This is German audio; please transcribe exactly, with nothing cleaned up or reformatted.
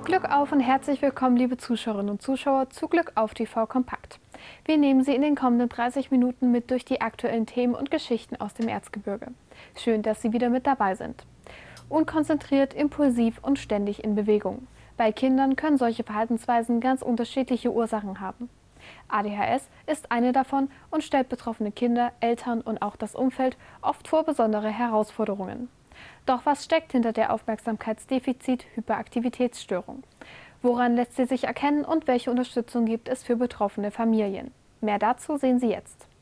Glück auf und herzlich willkommen, liebe Zuschauerinnen und Zuschauer, zu Glück auf T V Kompakt. Wir nehmen Sie in den kommenden dreißig Minuten mit durch die aktuellen Themen und Geschichten aus dem Erzgebirge. Schön, dass Sie wieder mit dabei sind. Unkonzentriert, impulsiv und ständig in Bewegung. Bei Kindern können solche Verhaltensweisen ganz unterschiedliche Ursachen haben. A D H S ist eine davon und stellt betroffene Kinder, Eltern und auch das Umfeld oft vor besondere Herausforderungen. Doch was steckt hinter der Aufmerksamkeitsdefizit-Hyperaktivitätsstörung? Woran lässt sie sich erkennen und welche Unterstützung gibt es für betroffene Familien? Mehr dazu sehen Sie jetzt.